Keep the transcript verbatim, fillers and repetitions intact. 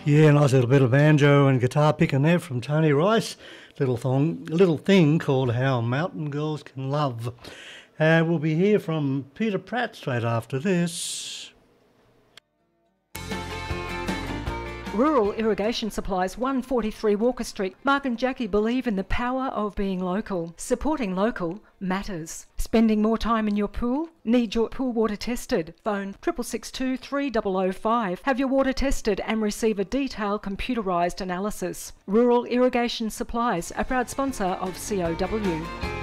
Yeah, nice little bit of banjo and guitar picking there from Tony Rice. Little thong, little thing called How Mountain Girls Can Love. Uh, we'll be here from Peter Pratt straight after this. Rural Irrigation Supplies, one forty-three Walker Street. Mark and Jackie believe in the power of being local. Supporting local matters. Spending more time in your pool? Need your pool water tested? Phone six six six two, three zero zero five. Have your water tested and receive a detailed computerised analysis. Rural Irrigation Supplies, a proud sponsor of C O W.